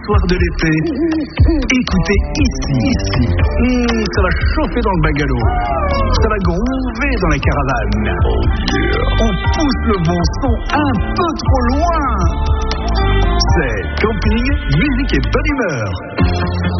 soir de l'été, écoutez ici. Ça va chauffer dans le bungalow. Ça va groover dans la caravane. On pousse le bon son un peu trop loin. C'est camping, musique et bonne humeur.